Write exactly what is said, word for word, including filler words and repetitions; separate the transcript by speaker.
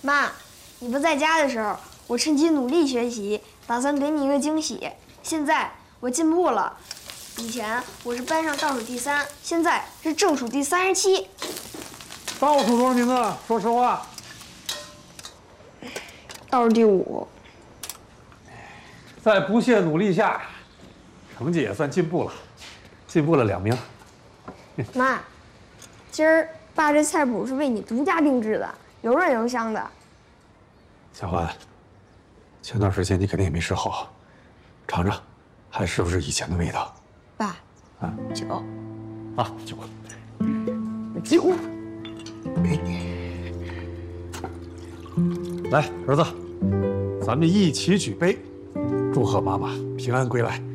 Speaker 1: 妈，你不在家的时候，我趁机努力学习，打算给你一个惊喜。现在我进步了，以前我是班上倒数第三，现在是正数第三十七。
Speaker 2: 倒数多少名啊？说实话。
Speaker 1: 倒数第五。
Speaker 2: 在不懈努力下，成绩也算进步了，进步了两名。
Speaker 1: 妈，今儿爸这菜谱是为你独家定制的，油润油香的。
Speaker 2: 小欢，前段时间你肯定也没吃好，尝尝，还是不是以前的味道？
Speaker 1: 爸，
Speaker 2: 啊，
Speaker 1: 酒。
Speaker 2: 啊，酒，酒。来，儿子，咱们一起举杯，祝贺妈妈平安归来。